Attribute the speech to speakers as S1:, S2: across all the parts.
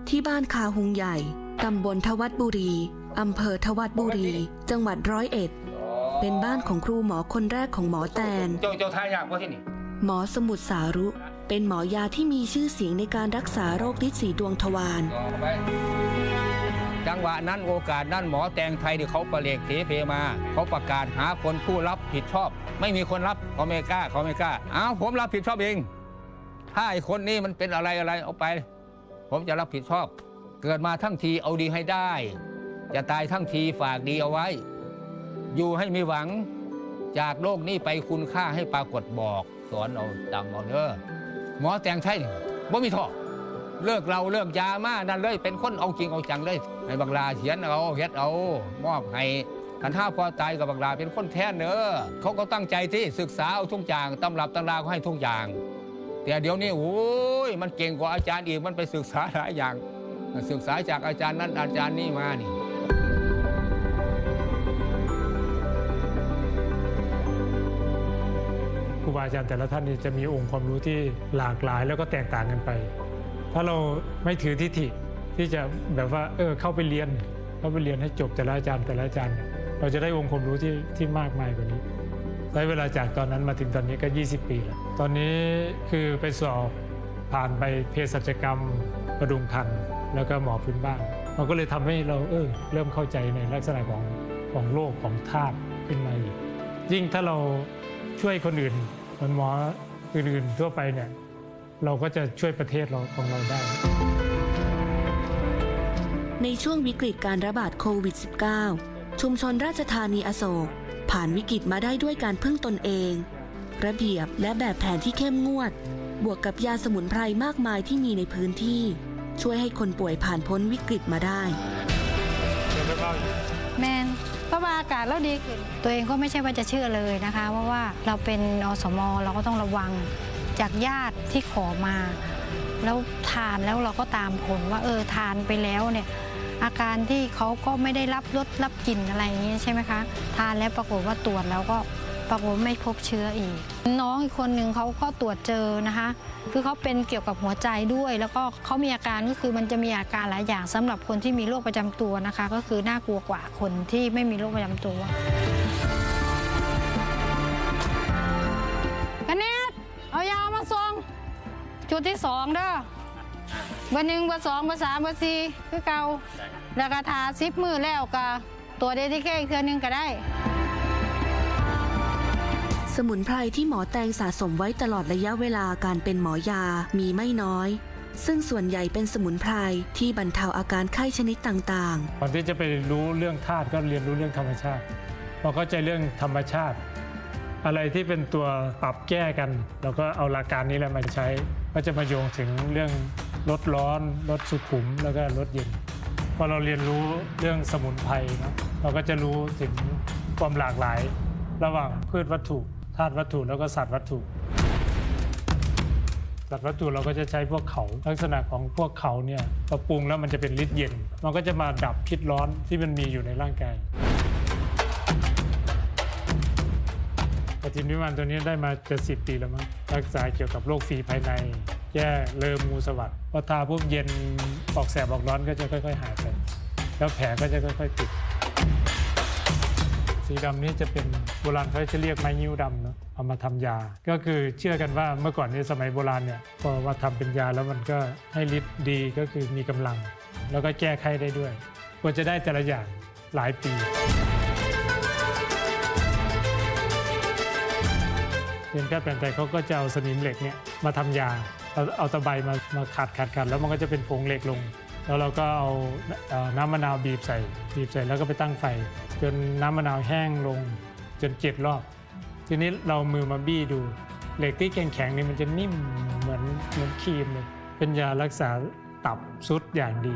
S1: ที่บ้านคาหุงใหญ่ตำบลทวัดบุรีอำเภอทวัดบุรีจังหวัด101เป็นบ้านของครูหมอคนแรกของหมอแตน
S2: เจ้าทายากว่าที่นี่
S1: หมอสมุทรสารุเป็นหมอยาที่มีชื่อเสียงในการรักษาโรคฤทธิ์สีดวงทวาร
S2: จังหวะนั้นโอกาสนั้นหมอแตงไทยที่เขาประเลกเทเพมาเขาประกาศหาคนผู้รับผิดชอบไม่มีคนรับเขาไม่กล้าเอาผมรับผิดชอบเองถ้าไอ้คนนี้มันเป็นอะไรเอาไปผมจะรับผิดชอบเกิดมาทั้งทีเอาดีให้ได้จะตายทั้งทีฝากดีเอาไว้อยู่ให้มีหวังจากโลกนี้ไปคุณค่าให้ปรากฏบอกสอนเอาจำเอาเด้อหมอแตงไทยบ่มีท่อเลิกเราเลิกยามานั่นเลยเป็นคนเอาจริงเอาจังเลยให้บักลาเขียนเอาเฮ็ดเอามอบให้คันท่าพอตายกับบักลาเป็นคนแท้เนอเขาก็ตั้งใจที่ศึกษาเอาทุกอย่างตำรับตำราเขาให้ทุกอย่างแต่เดี๋ยวนี้โอ้ยมันเก่งกว่าอาจารย์อีกมันไปศึกษาหลายอย่างศึกษาจากอาจารย์นั้นอาจารย์นี่มานี่
S3: ครูบาอาจารย์แต่ละท่านนี่จะมีองค์ความรู้ที่หลากหลายแล้วก็แตกต่างกันไปถ้าเราไม่ถือทิฏฐิที่จะแบบว่าเข้าไปเรียนให้จบแต่ละอาจารย์เราจะได้องค์ความรู้ที่มากมายกว่านี้ใช้เวลาจากตอนนั้นมาถึงตอนนี้ก็20 ปีแล้วตอนนี้คือไปสอบผ่านไปเภสัชกรรมประดุมครรภ์แล้วก็หมอพื้นบ้านมันก็เลยทำให้เราเริ่มเข้าใจในลักษณะของโรคของธาตุขึ้นมาอีกยิ่งถ้าเราช่วยคนอื่นเหมือนหมออื่นๆทั่วไปเนี่ยเราก็จะช่วยประเทศเราของเราได้
S1: ในช่วงวิกฤตการระบาดโควิด -19 ชุมชนราชธานีอโศกผ่านวิกฤตมาได้ด้วยการพึ่งตนเองระเบียบและแบบแผนที่เข้มงวดบวกกับยาสมุนไพรมากมายที่มีในพื้นที่ช่วยให้คนป่วยผ่านพ้นวิกฤตมาได้
S4: แมนเพราะว่าอากาศเราดีขึ้นตัวเองก็ไม่ใช่ว่าจะเชื่อเลยนะคะเพราะว่าเราเป็นอสมเราก็ต้องระวังจากญาติที่ขอมาแล้วทานแล้วเราก็ตามผลว่าทานไปแล้วเนี่ยอาการที่เขาก็ไม่ได้รับรสรับกลิ่นอะไรอย่างนี้ใช่ไหมคะทานแล้วปรากฏว่าตรวจแล้วก็ปรากฏไม่พบเชื้ออีกน้องอีกคนหนึ่งเขาก็ตรวจเจอนะคะคือเขาเป็นเกี่ยวกับหัวใจด้วยแล้วก็เขามีอาการก็คือมันจะมีอาการหลายอย่างสำหรับคนที่มีโรคประจำตัวนะคะก็คือน่ากลัวกว่าคนที่ไม่มีโรคประจำตัวคะแนนเอายามาส่งจุดที่2เด้อเบอร์ 1 เบอร์ 2 เบอร์ 3 เบอร์ 4คือเก่าแล้วก็ทา10 มื้อแล้วก็ตัวเดทิเคอีกเทื่อนึงก็ได้
S1: สมุนไพรที่หมอแตงสะสมไว้ตลอดระยะเวลาการเป็นหมอยามีไม่น้อยซึ่งส่วนใหญ่เป็นสมุนไพรที่บรรเทาอาการไข้ชนิดต่าง
S3: ๆก่อนที่จะไปรู้เรื่องธาตุก็เรียนรู้เรื่องธรรมชาติพอเข้าใจเรื่องธรรมชาติอะไรที่เป็นตัวปรับแก้กันเราก็เอาหลักการนี้แหละมาใช้ก็จะมาโยงถึงเรื่องลดร้อนลดสุขุมแล้วก็ลดเย็นพอเราเรียนรู้เรื่องสมุนไพรนะเราก็จะรู้ถึงความหลากหลายระหว่างพืชวัตถุธาตุวัตถุแล้วก็สัตว์วัตถุเราก็จะใช้พวกเขาลักษณะของพวกเขาเนี่ยพอปรุงแล้วมันจะเป็นฤทธิ์เย็นมันก็จะมาดับพิษร้อนที่มันมีอยู่ในร่างกายปฏิทินวันตัวนี้ได้มาจะ10 ปีแล้วมั้งรักษาเกี่ยวกับโรคฝีภายในแก้เลองูสวัสด์พอทาปุ๊บเย็นออกแสบออกร้อนก็จะค่อยๆหายไปแล้วแผลก็จะค่อยๆติดสีดำนี้จะเป็นโบราณเขาจะเรียกไม้ยิ้วดำเนาะเอามาทำยาก็คือเชื่อกันว่าเมื่อก่อนในสมัยโบราณเนี่ยพอว่าทำเป็นยาแล้วมันก็ให้ฤทธิ์ดีก็คือมีกำลังแล้วก็แก้ไข้ได้ด้วยกว่าจะได้แต่ละอย่างหลายปีเรียนแพทย์แผนไทยเขาก็จะเอาสนิมเหล็กเนี่ยมาทำยาเอาตะไบมาขัดแล้วมันก็จะเป็นผงเหล็กลงแล้วเราก็เอาน้ำมะนาวบีบใส่แล้วก็ไปตั้งไฟจนน้ำมะนาวแห้งลงจน7 รอบทีนี้เรามือมาบี้ดูเหล็กที่แข็งๆนี่มันจะนิ่มเหมือนครีมเลยเป็นยารักษาตับทรุดอย่างดี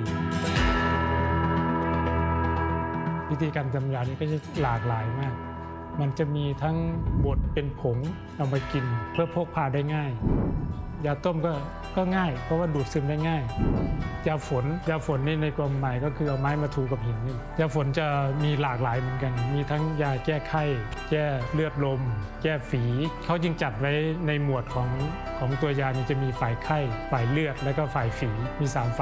S3: วิธีการทำยานี้ก็จะหลากหลายมากมันจะมีทั้งบดเป็นผงเอามากินเพื่อพกพาได้ง่ายยาต้มก็ง่ายเพราะว่าดูดซึมได้ง่ายยาฝนนี่ในความหมายก็คือเอาไม้มาถูกับหินนี่ยาฝนจะมีหลากหลายเหมือนกันมีทั้งยาแก้ไข้แก้เลือดลมแก้ฝีเขาจึงจัดไว้ในหมวดของตัวยานี่จะมีฝ่ายไข้ฝ่ายเลือดและก็ฝ่ายฝีมี3ฝ่าย